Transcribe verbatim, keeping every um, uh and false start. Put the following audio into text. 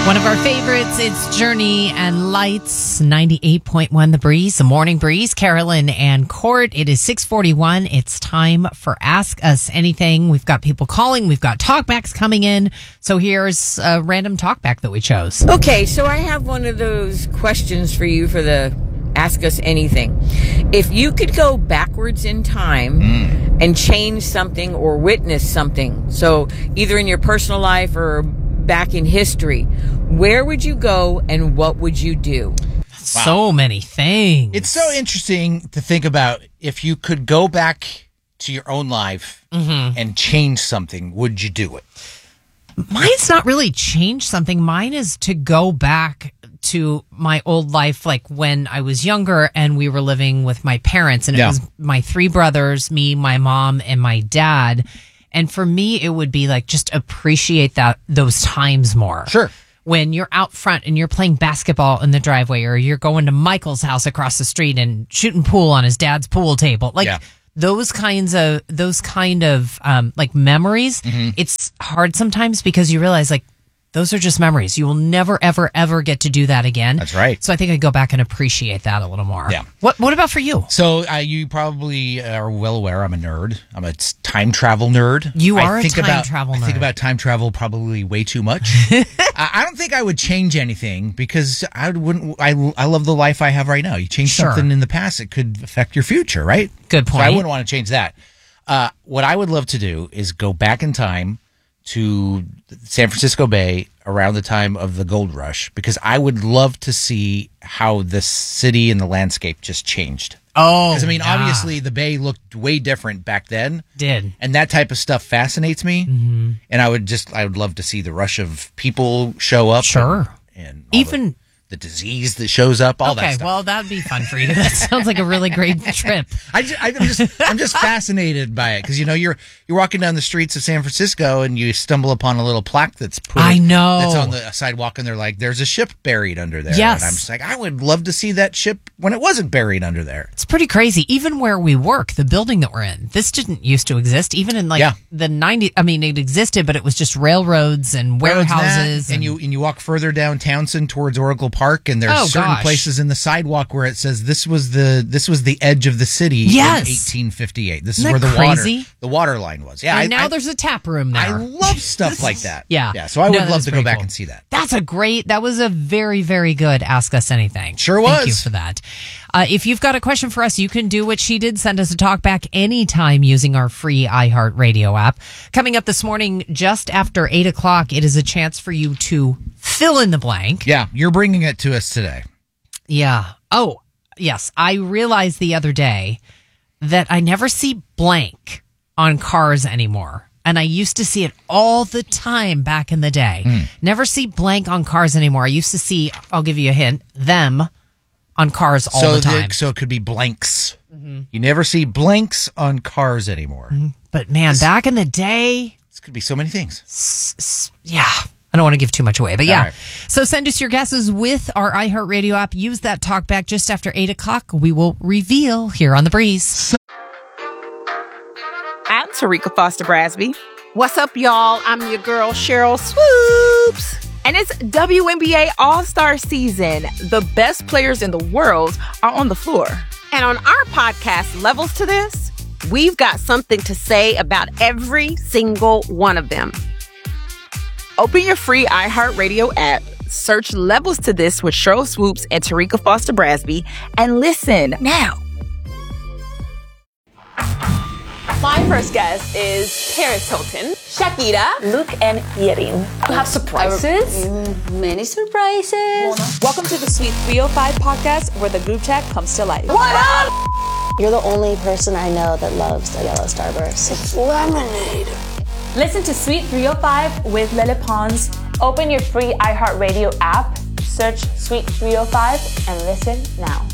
One of our favorites, it's Journey and Lights, ninety-eight point one The Breeze, the Morning Breeze. Carolyn and Court, it is six forty-one. It's time for Ask Us Anything. We've got people calling. We've got talkbacks coming in. So here's a random talkback that we chose. Okay, so I have one of those questions for you for the Ask Us Anything. If you could go backwards in time mm. and change something or witness something, so either in your personal life or back in history, where would you go and what would you do? Wow. So many things. It's so interesting to think about. If you could go back to your own life mm-hmm. and change something, would you do it? Mine's not really change something. Mine is to go back to my old life, like when I was younger and we were living with my parents, and it yeah. was my three brothers, me, my mom, and my dad. And for me, it would be like just appreciate that those times more. Sure. When you're out front and you're playing basketball in the driveway, or you're going to Michael's house across the street and shooting pool on his dad's pool table, like yeah. those kinds of those kind of um, like memories. Mm-hmm. It's hard sometimes because you realize like those are just memories. You will never, ever, ever get to do that again. That's right. So I think I'd go back and appreciate that a little more. Yeah. What What about for you? So uh, you probably are well aware I'm a nerd. I'm a time travel nerd. You are I think a time about, travel nerd. I think about time travel probably way too much. I don't think I would change anything because I wouldn't. I, I love the life I have right now. You change sure. something in the past, it could affect your future, right? Good point. So I wouldn't want to change that. Uh, what I would love to do is go back in time to San Francisco Bay around the time of the gold rush, because I would love to see how the city and the landscape just changed. Oh, because I mean, yeah. obviously the Bay looked way different back then. Did. And that type of stuff fascinates me. Mm-hmm. And I would just, I would love to see the rush of people show up. Sure. And, and even... The, the disease that shows up, all okay, that stuff. Well, that'd be fun for you. That sounds like a really great trip. I just, I'm just, I'm just fascinated by it because you know you're you're walking down the streets of San Francisco and you stumble upon a little plaque that's put. I know that's on the sidewalk and they're like, "There's a ship buried under there." Yes, and I'm just like, I would love to see that ship when it wasn't buried under there. It's pretty crazy. Even where we work, the building that we're in, this didn't used to exist. Even in like yeah. the nineties, I mean, it existed, but it was just railroads and warehouses. And, and you and you walk further down Townsend towards Oracle Park, and there's oh, certain gosh. places in the sidewalk where it says this was the this was the edge of the city yes. in eighteen fifty-eight. This Isn't is where the crazy? water the water line was. Yeah, and I, now I, there's a tap room there. I love stuff like that. yeah, yeah. So I would no, love to go back cool. and see that. That's a great. That was a very very good Ask Us Anything. Sure was. Thank you for that. Uh, if you've got a question for us, you can do what she did. Send us a talk back anytime using our free iHeartRadio app. Coming up this morning, just after eight o'clock, it is a chance for you to fill in the blank. Yeah, you're bringing it to us today. Yeah. Oh, yes. I realized the other day that I never see blank on cars anymore. And I used to see it all the time back in the day. Mm. Never see blank on cars anymore. I used to see, I'll give you a hint, them on cars all so the time. The, so it could be blanks. Mm-hmm. You never see blanks on cars anymore. Mm-hmm. But man, this, back in the day. This could be so many things. S- s- yeah. I don't want to give too much away, but yeah. Right. So send us your guesses with our iHeartRadio app. Use that talkback just after eight o'clock. We will reveal here on The Breeze. I'm Tarika Foster Brasby. What's up, y'all? I'm your girl, Cheryl Swoops. And it's W N B A All-Star Season. The best players in the world are on the floor. And on our podcast, Levels to This, we've got something to say about every single one of them. Open your free iHeartRadio app, search Levels to This with Cheryl Swoops and Tarika Foster Brasby, and listen now. My first guest is Paris Hilton, Shakira, Luke, and Yerin. You have surprises? Mm, many surprises. Welcome to the Sweet three oh five podcast, where the group chat comes to life. What up? You're the only person I know that loves a yellow starburst. It's lemonade. Listen to Sweet three oh five with Lele Pons. Open your free iHeartRadio app, search Sweet three oh five, and listen now.